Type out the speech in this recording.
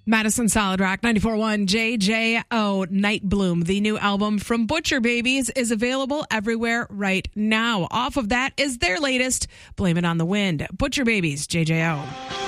Madison Solid Rock 94.1 JJO Night Bloom. The new album from Butcher Babies is available everywhere right now. Off of that is their latest, Blame It on the Wind. Butcher Babies, JJO.